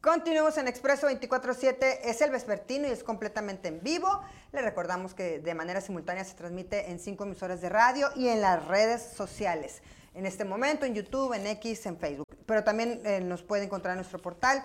Continuamos en Expreso 24/7, es el vespertino y es completamente en vivo. Le recordamos que de manera simultánea se transmite en 5 emisoras de radio y en las redes sociales. En este momento en YouTube, en X, en Facebook. Pero también nos puede encontrar en nuestro portal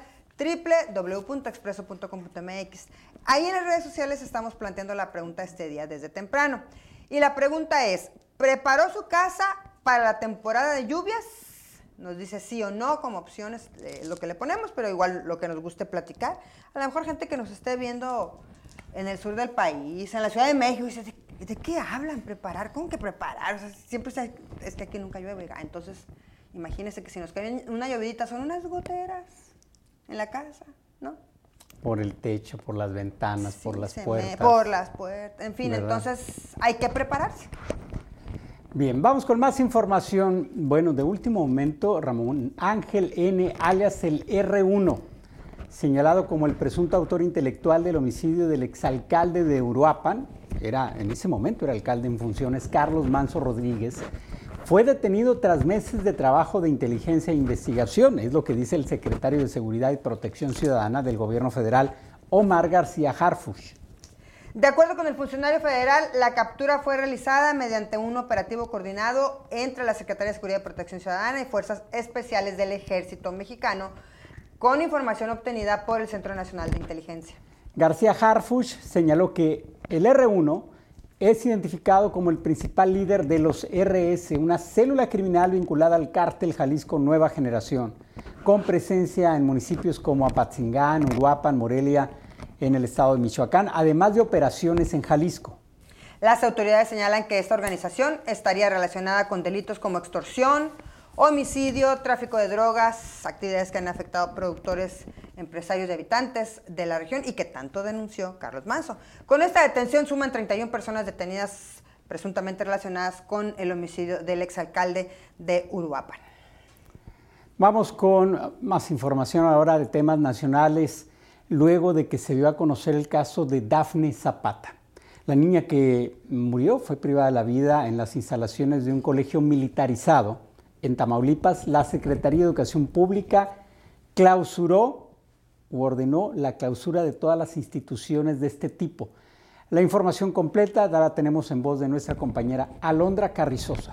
www.expreso.com.mx. Ahí en las redes sociales estamos planteando la pregunta este día desde temprano. Y la pregunta es, ¿preparó su casa para la temporada de lluvias? Nos dice sí o no como opciones lo que le ponemos, pero igual lo que nos guste platicar. A lo mejor gente que nos esté viendo en el sur del país, en la Ciudad de México, dice, ¿de qué hablan? ¿Preparar? ¿Cómo que preparar? O sea, siempre es que aquí nunca llueve. Entonces, imagínense que si nos cae una llovidita, son unas goteras en la casa, ¿no? Por el techo, por las ventanas, Sí, por las puertas. Por las puertas, en fin, ¿verdad? Entonces hay que prepararse. Bien, vamos con más información. Bueno, de último momento, Ramón Ángel N., alias el R1, señalado como el presunto autor intelectual del homicidio del exalcalde de Uruapan, en ese momento era alcalde en funciones, Carlos Manso Rodríguez, fue detenido tras meses de trabajo de inteligencia e investigación, es lo que dice el secretario de Seguridad y Protección Ciudadana del gobierno federal, Omar García Harfuch. De acuerdo con el funcionario federal, la captura fue realizada mediante un operativo coordinado entre la Secretaría de Seguridad y Protección Ciudadana y Fuerzas Especiales del Ejército Mexicano, con información obtenida por el Centro Nacional de Inteligencia. García Harfuch señaló que el R1 es identificado como el principal líder de los RS, una célula criminal vinculada al cártel Jalisco Nueva Generación, con presencia en municipios como Apatzingán, Uruapan, Morelia, en el estado de Michoacán, además de operaciones en Jalisco. Las autoridades señalan que esta organización estaría relacionada con delitos como extorsión, homicidio, tráfico de drogas, actividades que han afectado a productores, empresarios y habitantes de la región y que tanto denunció Carlos Manso. Con esta detención suman 31 personas detenidas presuntamente relacionadas con el homicidio del exalcalde de Uruapan. Vamos con más información ahora de temas nacionales, luego de que se dio a conocer el caso de Dafne Zapata. La niña que murió fue privada de la vida en las instalaciones de un colegio militarizado en Tamaulipas. La Secretaría de Educación Pública clausuró u ordenó la clausura de todas las instituciones de este tipo. La información completa la tenemos en voz de nuestra compañera Alondra Carrizosa.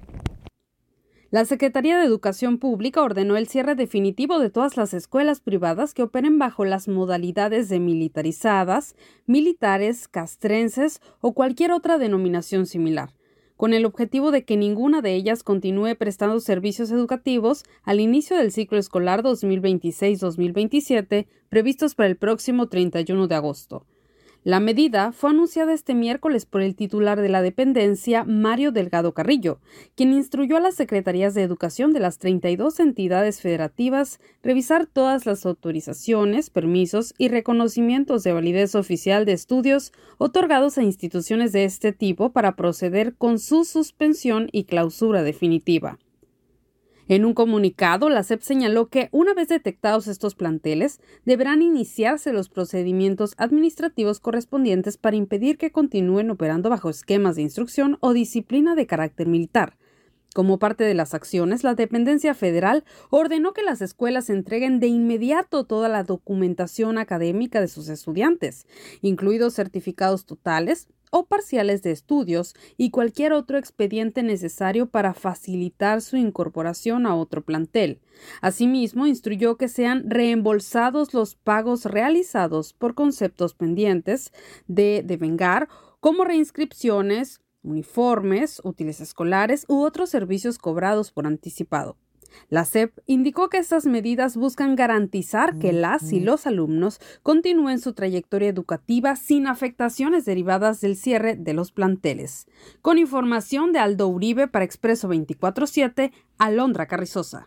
La Secretaría de Educación Pública ordenó el cierre definitivo de todas las escuelas privadas que operen bajo las modalidades de militarizadas, militares, castrenses o cualquier otra denominación similar, con el objetivo de que ninguna de ellas continúe prestando servicios educativos al inicio del ciclo escolar 2026-2027, previstos para el próximo 31 de agosto. La medida fue anunciada este miércoles por el titular de la dependencia, Mario Delgado Carrillo, quien instruyó a las secretarías de educación de las 32 entidades federativas revisar todas las autorizaciones, permisos y reconocimientos de validez oficial de estudios otorgados a instituciones de este tipo para proceder con su suspensión y clausura definitiva. En un comunicado, la SEP señaló que, una vez detectados estos planteles, deberán iniciarse los procedimientos administrativos correspondientes para impedir que continúen operando bajo esquemas de instrucción o disciplina de carácter militar. Como parte de las acciones, la dependencia federal ordenó que las escuelas entreguen de inmediato toda la documentación académica de sus estudiantes, incluidos certificados totales o parciales de estudios y cualquier otro expediente necesario para facilitar su incorporación a otro plantel. Asimismo, instruyó que sean reembolsados los pagos realizados por conceptos pendientes de devengar, como reinscripciones, uniformes, útiles escolares u otros servicios cobrados por anticipado. La SEP indicó que estas medidas buscan garantizar que las y los alumnos continúen su trayectoria educativa sin afectaciones derivadas del cierre de los planteles. Con información de Aldo Uribe para Expreso 24/7, Alondra Carrizosa.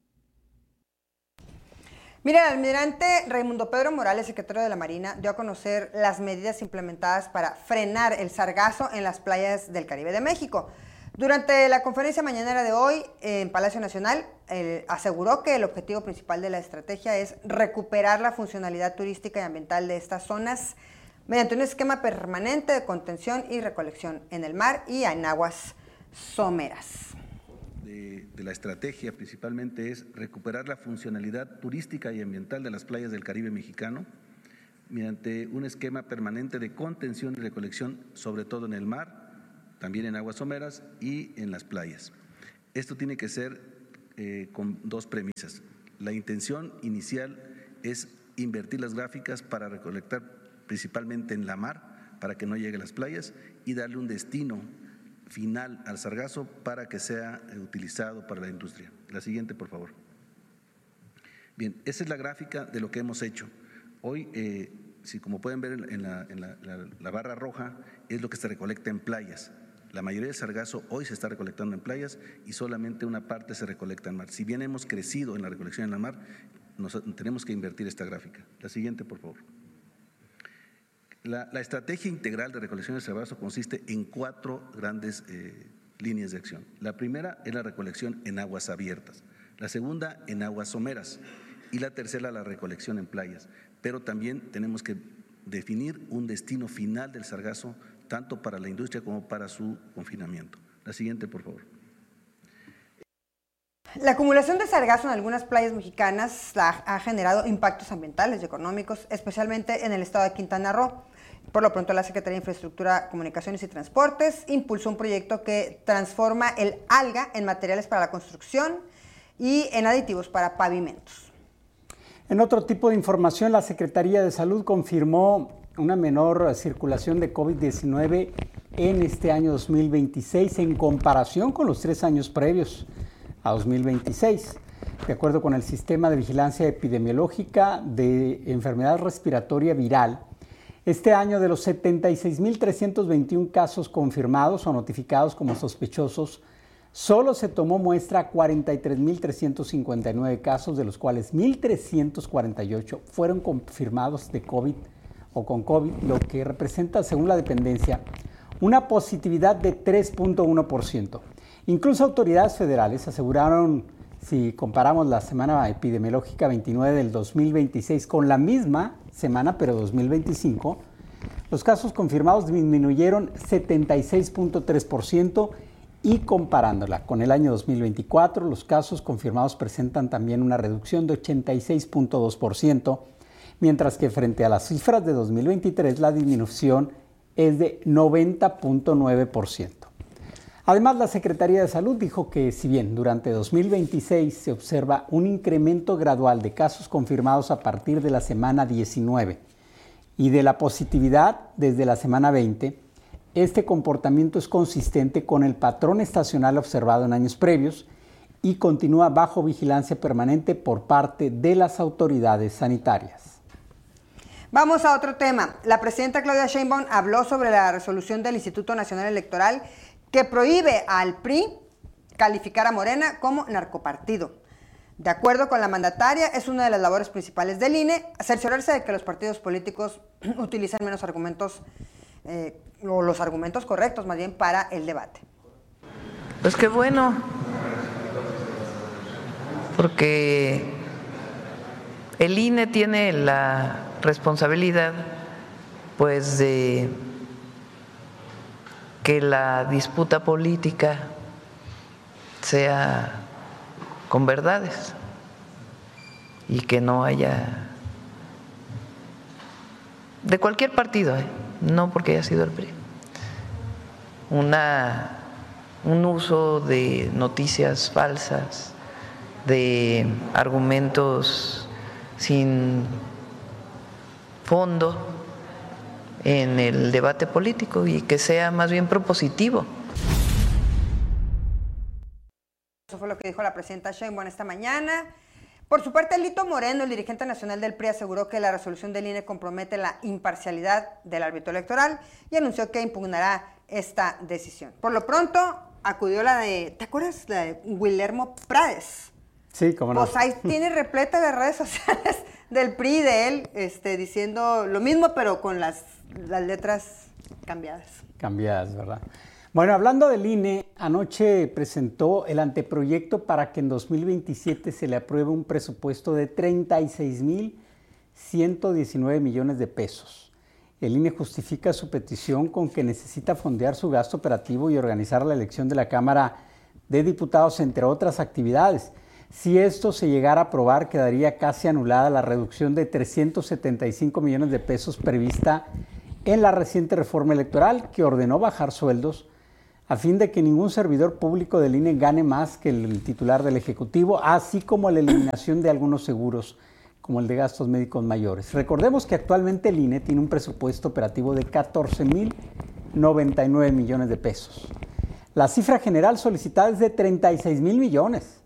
Mira, el almirante Raimundo Pedro Morales, secretario de la Marina, dio a conocer las medidas implementadas para frenar el sargazo en las playas del Caribe de México. Durante la conferencia mañanera de hoy en Palacio Nacional, aseguró que el objetivo principal de la estrategia es recuperar la funcionalidad turística y ambiental de estas zonas mediante un esquema permanente de contención y recolección en el mar y en aguas someras. de la estrategia principalmente es recuperar la funcionalidad turística y ambiental de las playas del Caribe mexicano mediante un esquema permanente de contención y recolección, sobre todo en el mar, también en aguas someras y en las playas. Esto tiene que ser con dos premisas. La intención inicial es invertir las gráficas para recolectar principalmente en la mar, para que no llegue a las playas, y darle un destino final al sargazo para que sea utilizado para la industria. La siguiente, por favor. Bien, esa es la gráfica de lo que hemos hecho. Hoy, si como pueden ver en la barra roja, es lo que se recolecta en playas. La mayoría del sargazo hoy se está recolectando en playas y solamente una parte se recolecta en mar. Si bien hemos crecido en la recolección en la mar, tenemos que invertir esta gráfica. La siguiente, por favor. La estrategia integral de recolección de sargazo consiste en 4 grandes líneas de acción. La primera es la recolección en aguas abiertas, la segunda en aguas someras y la tercera la recolección en playas. Pero también tenemos que definir un destino final del sargazo, tanto para la industria como para su confinamiento. La siguiente, por favor. La acumulación de sargazo en algunas playas mexicanas ha generado impactos ambientales y económicos, especialmente en el estado de Quintana Roo. Por lo pronto, la Secretaría de Infraestructura, Comunicaciones y Transportes impulsó un proyecto que transforma el alga en materiales para la construcción y en aditivos para pavimentos. En otro tipo de información, la Secretaría de Salud confirmó una menor circulación de COVID-19 en este año 2026 en comparación con los 3 años previos a 2026. De acuerdo con el Sistema de Vigilancia Epidemiológica de Enfermedad Respiratoria Viral, este año de los 76.321 casos confirmados o notificados como sospechosos, solo se tomó muestra a 43.359 casos, de los cuales 1.348 fueron confirmados de COVID o con COVID, lo que representa, según la dependencia, una positividad de 3.1%. Incluso autoridades federales aseguraron, si comparamos la semana epidemiológica 29 del 2026 con la misma semana, pero 2025, los casos confirmados disminuyeron 76.3%, y comparándola con el año 2024, los casos confirmados presentan también una reducción de 86.2%, mientras que frente a las cifras de 2023 la disminución es de 90.9%. Además, la Secretaría de Salud dijo que si bien durante 2026 se observa un incremento gradual de casos confirmados a partir de la semana 19 y de la positividad desde la semana 20, este comportamiento es consistente con el patrón estacional observado en años previos y continúa bajo vigilancia permanente por parte de las autoridades sanitarias. Vamos a otro tema. La presidenta Claudia Sheinbaum habló sobre la resolución del Instituto Nacional Electoral que prohíbe al PRI calificar a Morena como narcopartido. De acuerdo con la mandataria, es una de las labores principales del INE cerciorarse de que los partidos políticos utilicen menos argumentos o los argumentos correctos más bien para el debate. Pues qué bueno, porque el INE tiene la responsabilidad pues de que la disputa política sea con verdades y que no haya de cualquier partido, no porque haya sido el PRI, un uso de noticias falsas, de argumentos sin fondo en el debate político y que sea más bien propositivo. Eso fue lo que dijo la presidenta Sheinbaum esta mañana. Por su parte, Lito Moreno, el dirigente nacional del PRI, aseguró que la resolución del INE compromete la imparcialidad del árbitro electoral y anunció que impugnará esta decisión. Por lo pronto, acudió la de, ¿te acuerdas? La de Guillermo Prades. Sí, cómo no. Pues ahí tiene repleta de redes sociales del PRI, de él, diciendo lo mismo, pero con las letras cambiadas. Cambiadas, ¿verdad? Bueno, hablando del INE, anoche presentó el anteproyecto para que en 2027 se le apruebe un presupuesto de 36.119 millones de pesos. El INE justifica su petición con que necesita fondear su gasto operativo y organizar la elección de la Cámara de Diputados, entre otras actividades. Si esto se llegara a aprobar, quedaría casi anulada la reducción de 375 millones de pesos prevista en la reciente reforma electoral, que ordenó bajar sueldos a fin de que ningún servidor público del INE gane más que el titular del Ejecutivo, así como la eliminación de algunos seguros, como el de gastos médicos mayores. Recordemos que actualmente el INE tiene un presupuesto operativo de 14,099 millones de pesos. La cifra general solicitada es de 36,000 millones.